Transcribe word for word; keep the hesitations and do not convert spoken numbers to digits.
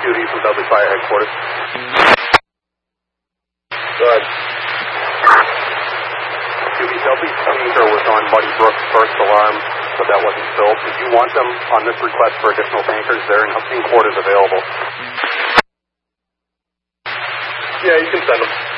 duty from Dudley Fire Headquarters. Good. Duty, Dudley tanker was on Muddy Brook's first alarm, but that wasn't filled. Did you want them on this request for additional tankers? They're in, in quarters available. Yeah, you can send them.